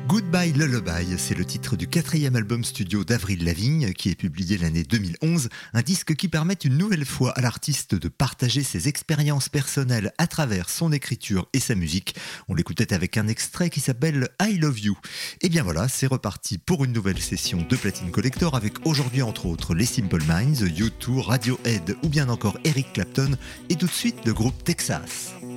Goodbye Lullaby, c'est le titre du 4e album studio d'Avril Lavigne qui est publié l'année 2011, un disque qui permet une nouvelle fois à l'artiste de partager ses expériences personnelles à travers son écriture et sa musique. On l'écoutait avec un extrait qui s'appelle I Love You. Et bien voilà, c'est reparti pour une nouvelle session de Platine Collector avec aujourd'hui entre autres les Simple Minds, U2, Radiohead ou bien encore Eric Clapton et tout de suite le groupe Texas.